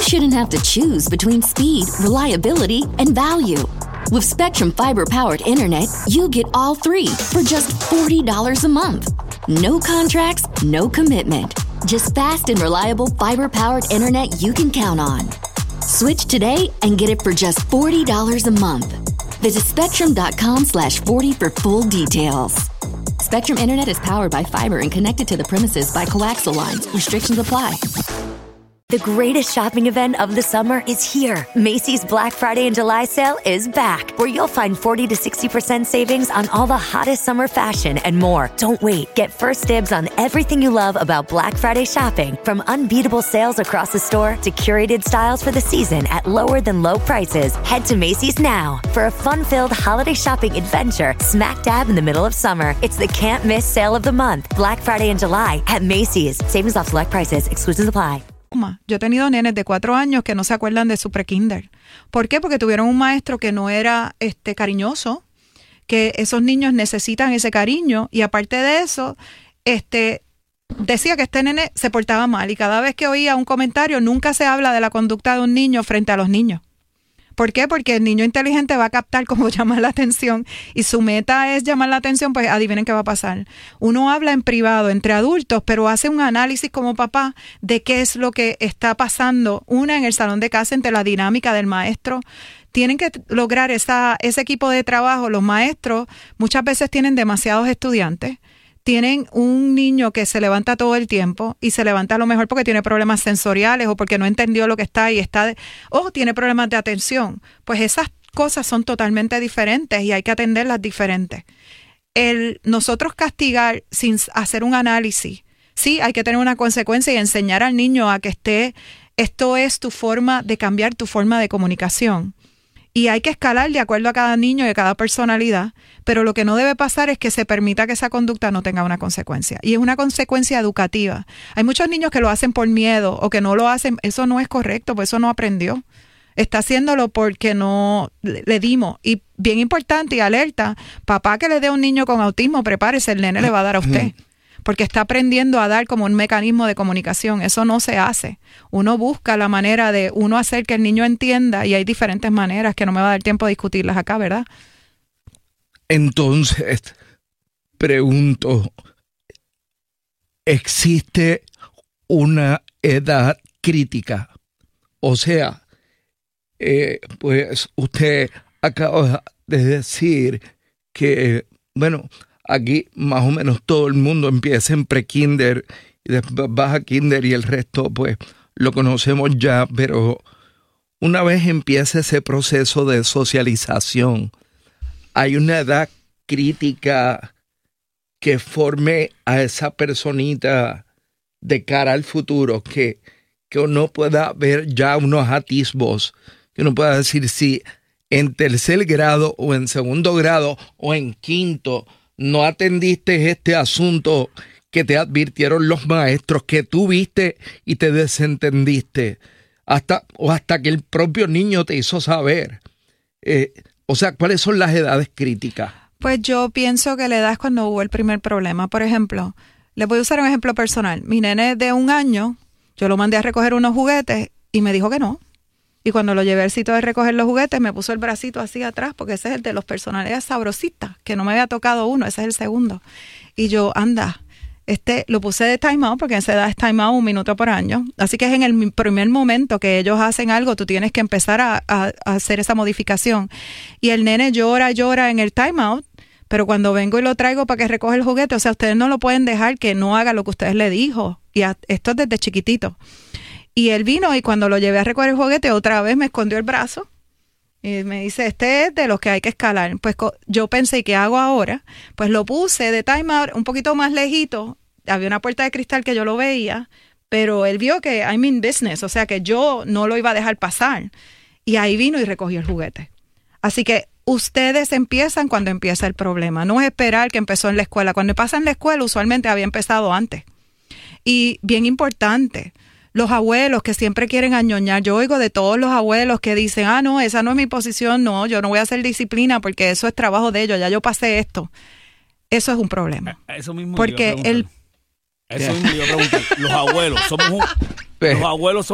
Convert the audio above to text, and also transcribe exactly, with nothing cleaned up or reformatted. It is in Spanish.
shouldn't have to choose between speed, reliability, and value. With Spectrum Fiber-powered internet, you get all three for just forty dollars a month. No contracts, no commitment. Just fast and reliable fiber-powered internet you can count on. Switch today and get it for just forty dollars a month. Visit spectrum.com slash 40 for full details. Spectrum Internet is powered by fiber and connected to the premises by coaxial lines. Restrictions apply. The greatest shopping event of the summer is here. Macy's Black Friday and July sale is back, where you'll find forty to sixty percent savings on all the hottest summer fashion and more. Don't wait. Get first dibs on everything you love about Black Friday shopping, from unbeatable sales across the store to curated styles for the season at lower than low prices. Head to Macy's now for a fun-filled holiday shopping adventure smack dab in the middle of summer. It's the can't miss sale of the month. Black Friday and July at Macy's. Savings off select prices. Exclusions apply. Yo he tenido nenes de cuatro años que no se acuerdan de su pre-kinder. ¿Por qué? Porque tuvieron un maestro que no era este, cariñoso, que esos niños necesitan ese cariño, y aparte de eso, este, decía que este nene se portaba mal, y cada vez que oía un comentario, nunca se habla de la conducta de un niño frente a los niños. ¿Por qué? Porque el niño inteligente va a captar cómo llamar la atención, y su meta es llamar la atención. Pues adivinen qué va a pasar. Uno habla en privado entre adultos, pero hace un análisis como papá de qué es lo que está pasando, una en el salón de casa, entre la dinámica del maestro. Tienen que lograr esa, ese equipo de trabajo. Los maestros muchas veces tienen demasiados estudiantes. Tienen un niño que se levanta todo el tiempo, y se levanta a lo mejor porque tiene problemas sensoriales o porque no entendió lo que está y está de, o tiene problemas de atención. Pues esas cosas son totalmente diferentes y hay que atenderlas diferentes. El nosotros castigar sin hacer un análisis, sí, hay que tener una consecuencia y enseñar al niño a que esté, esto es tu forma de cambiar tu forma de comunicación. Y hay que escalar de acuerdo a cada niño y a cada personalidad, pero lo que no debe pasar es que se permita que esa conducta no tenga una consecuencia. Y es una consecuencia educativa. Hay muchos niños que lo hacen por miedo o que no lo hacen. Eso no es correcto, pues eso no aprendió. Está haciéndolo porque no le dimos. Y bien importante y alerta, papá que le dé a un niño con autismo, prepárese, el nene le va a dar a usted. Porque está aprendiendo a dar como un mecanismo de comunicación. Eso no se hace. Uno busca la manera de uno hacer que el niño entienda, y hay diferentes maneras que no me va a dar tiempo de discutirlas acá, ¿verdad? Entonces, pregunto, ¿existe una edad crítica? O sea, eh, pues usted acaba de decir que, bueno, aquí más o menos todo el mundo empieza en pre-kinder y después baja kinder y el resto pues lo conocemos ya, pero una vez empieza ese proceso de socialización, hay una edad crítica que forme a esa personita de cara al futuro, que, que uno pueda ver ya unos atisbos, que uno pueda decir si en tercer grado o en segundo grado o en quinto no atendiste este asunto que te advirtieron los maestros, que tú viste y te desentendiste, hasta, o hasta que el propio niño te hizo saber. Eh, o sea, ¿cuáles son las edades críticas? Pues yo pienso que la edad es cuando hubo el primer problema. Por ejemplo, les voy a usar un ejemplo personal. Mi nene de un año, yo lo mandé a recoger unos juguetes y me dijo que no. Y cuando lo llevé al sitio de recoger los juguetes, me puso el bracito así atrás, porque ese es el de los personalidades sabrositas, que no me había tocado uno, ese es el segundo. Y yo, anda, este lo puse de time out, porque en esa edad es time out un minuto por año. Así que es en el primer momento que ellos hacen algo, tú tienes que empezar a, a, a hacer esa modificación. Y el nene llora, llora en el time out, pero cuando vengo y lo traigo para que recoja el juguete, o sea, ustedes no lo pueden dejar que no haga lo que ustedes le dijo. Y a, esto es desde chiquitito. Y él vino, y cuando lo llevé a recoger el juguete, otra vez me escondió el brazo y me dice, este es de los que hay que escalar. Pues yo pensé, ¿qué hago ahora? Pues lo puse de time out un poquito más lejito. Había una puerta de cristal que yo lo veía, pero él vio que I'm in business, o sea que yo no lo iba a dejar pasar. Y ahí vino y recogió el juguete. Así que ustedes empiezan cuando empieza el problema. No es esperar que empezó en la escuela. Cuando pasa en la escuela, usualmente había empezado antes. Y bien importante, los abuelos que siempre quieren añoñar. Yo oigo de todos los abuelos que dicen, ah, no, esa no es mi posición, no, yo no voy a hacer disciplina porque eso es trabajo de ellos, ya yo pasé esto. Eso es un problema. Eso mismo porque el... Eso mismo iba a preguntar. Los abuelos, somos un... Los abuelos somos